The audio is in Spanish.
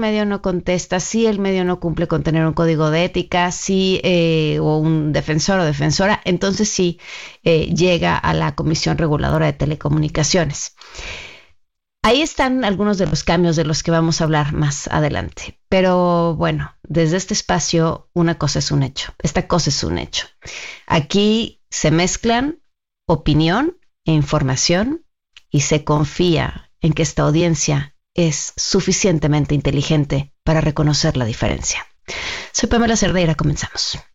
medio no contesta, si el medio no cumple con tener un código de ética, si o un defensor o defensora, entonces sí llega a la Comisión Reguladora de Telecomunicaciones. Ahí están algunos de los cambios de los que vamos a hablar más adelante. Pero bueno, desde este espacio una cosa es un hecho. Esta cosa es un hecho. Aquí se mezclan opinión e información y se confía en que esta audiencia es suficientemente inteligente para reconocer la diferencia. Soy Pamela Cerdeira, comenzamos.